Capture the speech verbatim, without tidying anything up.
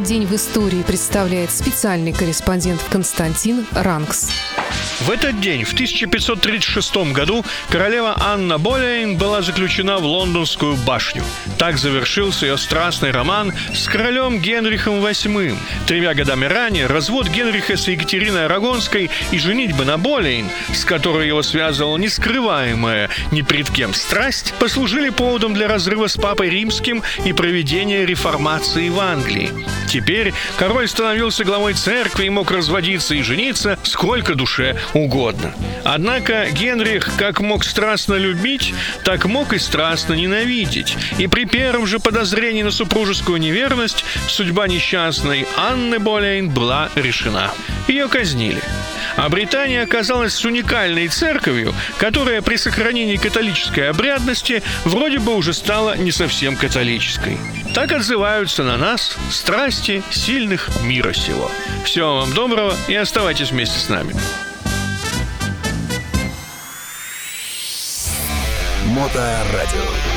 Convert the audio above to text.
день в истории представляет специальный корреспондент Константин Рангс. В этот день, в тысяча пятьсот тридцать шестом году, королева Анна Болейн была заключена в Лондонскую башню. Так завершился ее страстный роман с королем Генрихом восьмым. Тремя годами ранее развод Генриха с Екатериной Арагонской и женитьба на Болейн, с которой его связывала нескрываемая ни пред кем страсть, послужили поводом для разрыва с папой римским и проведения реформации в Англии. Теперь король становился главой церкви и мог разводиться и жениться сколько душе угодно. Однако Генрих как мог страстно любить, так мог и страстно ненавидеть. И при первом же подозрении на супружескую неверность судьба несчастной Анны Болейн была решена. Ее казнили. А Британия оказалась с уникальной церковью, которая при сохранении католической обрядности вроде бы уже стала не совсем католической. Так отзываются на нас страсти сильных мира сего. Всего вам доброго и оставайтесь вместе с нами. Моторадио.